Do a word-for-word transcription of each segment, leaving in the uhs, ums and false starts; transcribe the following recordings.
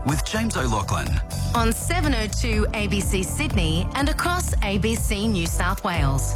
with James O'Loughlin. On seven oh two A B C Sydney and across A B C New South Wales.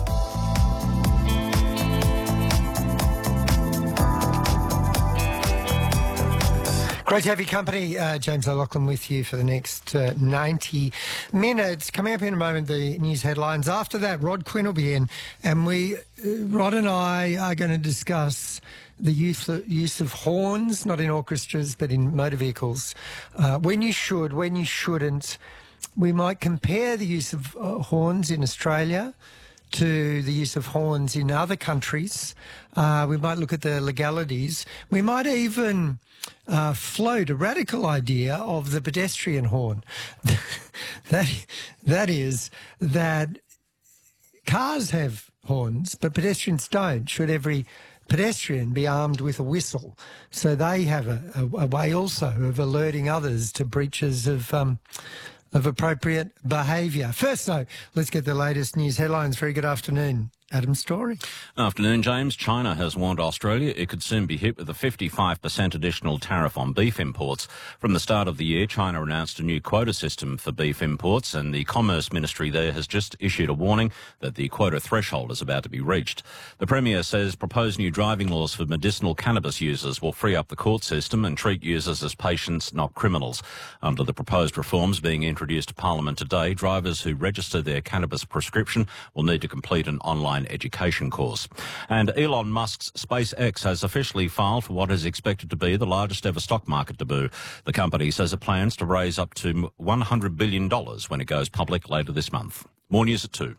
Great to have your company. Uh, James O'Loughlin with you for the next uh, ninety minutes. Coming up in a moment, the news headlines. After that, Rod Quinn will be in, and we, uh, Rod and I are going to discuss the use of, use of horns, not in orchestras, but in motor vehicles. Uh, when you should, when you shouldn't. We might compare the use of uh, horns in Australia to the use of horns in other countries. Uh, we might look at the legalities. We might even uh, float a radical idea of the pedestrian horn. that, that is that cars have horns, but pedestrians don't. Should every pedestrian be armed with a whistle? So they have a, a, a way also of alerting others to breaches of um, of appropriate behaviour. First, though, let's get the latest news headlines. Very good afternoon. Adam Story. Afternoon, James. China has warned Australia it could soon be hit with a fifty-five percent additional tariff on beef imports. From the start of the year, China announced a new quota system for beef imports, and the Commerce Ministry there has just issued a warning that the quota threshold is about to be reached. The Premier says proposed new driving laws for medicinal cannabis users will free up the court system and treat users as patients, not criminals. Under the proposed reforms being introduced to Parliament today, drivers who register their cannabis prescription will need to complete an online education course. And Elon Musk's SpaceX has officially filed for what is expected to be the largest ever stock market debut. The company says it plans to raise up to one hundred billion dollars when it goes public later this month. More news at two.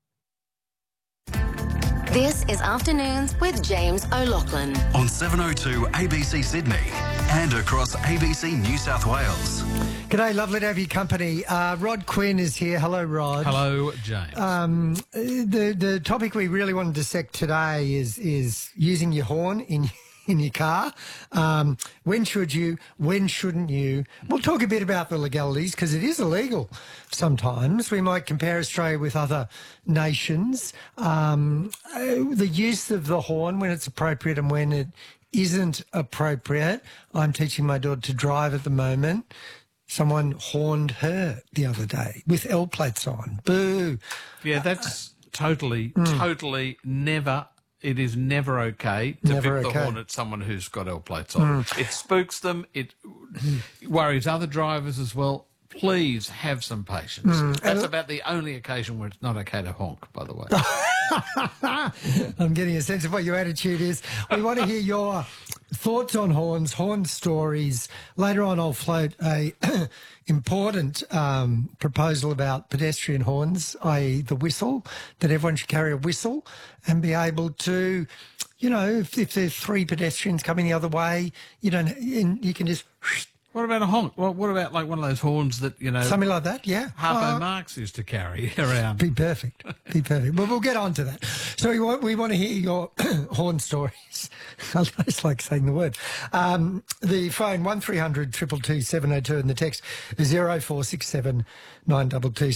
This is Afternoons with James O'Loughlin. On seven oh two A B C Sydney and across A B C New South Wales. G'day, lovely to have your company. Uh, Rod Quinn is here. Hello, Rod. Hello, James. Um, the the topic we really want to dissect today is is using your horn in in your car. Um, when should you? When shouldn't you? We'll talk a bit about the legalities because it is illegal sometimes. We might compare Australia with other nations. Um, the use of the horn when it's appropriate and when it isn't appropriate. I'm teaching my daughter to drive at the moment. Someone horned her the other day with L plates on. Boo. Yeah, that's totally, Mm. totally never, it is never okay to Never beep okay. the horn at someone who's got L plates on. It spooks them. It worries other drivers as well. Please have some patience. That's about the only occasion where it's not okay to honk, by the way. I'm getting a sense of what your attitude is. We want to hear your thoughts on horns, horn stories. Later on, I'll float a important um, proposal about pedestrian horns, that is the whistle, that everyone should carry a whistle and be able to, you know, if, if there's three pedestrians coming the other way, you don't, and you can just... What about a honk? Well, what about like one of those horns that, you know, Something like that, yeah. Harpo Uh, Marx used to carry around? Be perfect. Be perfect. Well, we'll get on to that. So we want, we want to hear your horn stories. I just like saying the word. Um, the phone, one three hundred two two two seven oh two, and the text zero four six seven nine two two